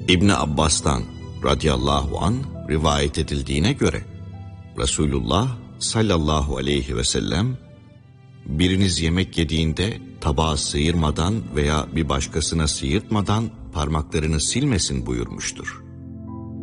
İbn Abbas'tan radıyallahu an rivayet edildiğine göre Resulullah sallallahu aleyhi ve sellem, biriniz yemek yediğinde tabağı sıyırmadan veya bir başkasına sıyırtmadan parmaklarını silmesin buyurmuştur.